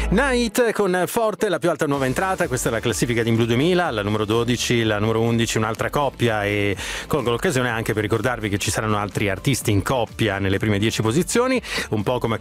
Night con Forte, la più alta nuova entrata. Questa è la classifica di In Blu 2000, la numero 12, la numero 11 un'altra coppia, e colgo l'occasione anche per ricordarvi che ci saranno altri artisti in coppia nelle prime 10 posizioni, un po' come